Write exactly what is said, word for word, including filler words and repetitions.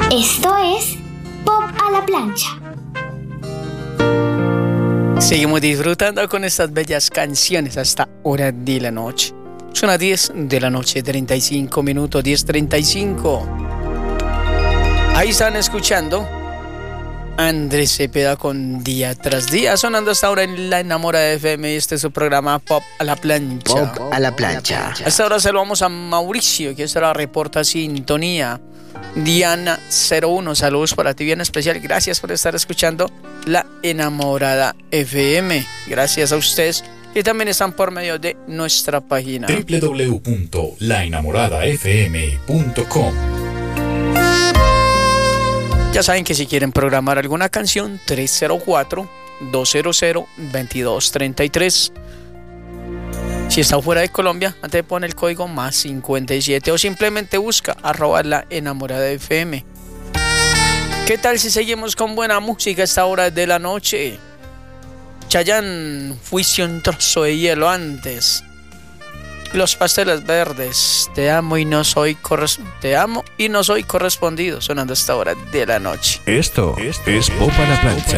Esto es Pop a la Plancha. Seguimos disfrutando con estas bellas canciones hasta hora de la noche. Son las diez de la noche, treinta y cinco minutos, diez treinta y cinco. Ahí están escuchando Andrés Cepeda con Día tras Día, sonando hasta ahora en La Enamorada F M, y este es su programa Pop a la Plancha. Pop a la Plancha. Hasta ahora saludamos a Mauricio, que ahora reporta sintonía. Diana cero uno, saludos para ti bien especial. Gracias por estar escuchando La Enamorada F M. Gracias a ustedes que también están por medio de nuestra página doble u doble u doble u punto la enamorada f m punto com. Ya saben que si quieren programar alguna canción, tres cero cuatro, dos cero cero, veintidós treinta y tres. Si está fuera de Colombia, antes pone el código más cincuenta y siete o simplemente busca arroba La Enamorada F M. ¿Qué tal si seguimos con buena música a esta hora de la noche? Chayanne, fuiste un trozo de hielo antes. Los Pasteles Verdes, te amo y no soy corres- te amo y no soy correspondido, sonando a esta hora de la noche. Esto, Esto es Pop a la Plancha.